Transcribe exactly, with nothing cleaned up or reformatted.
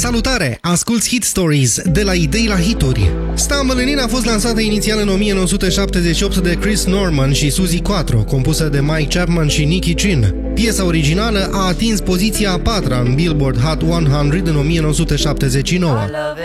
Salutare! Asculți Hit Stories, de la idei la hituri. Stumble In a fost lansată inițial în o mie nouă sute șaptezeci și opt de Chris Norman și Suzy Quatro, compusă de Mike Chapman și Nicky Chin. Piesa originală a atins poziția a patra în Billboard Hot o sută în o mie nouă sute șaptezeci și nouă.